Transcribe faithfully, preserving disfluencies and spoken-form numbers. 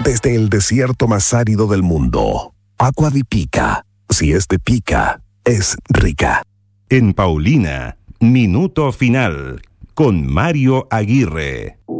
desde el desierto más árido del mundo. Agua de Pica. Si es de Pica, es rica. En Paulina, Minuto Final, con Mario Aguirre.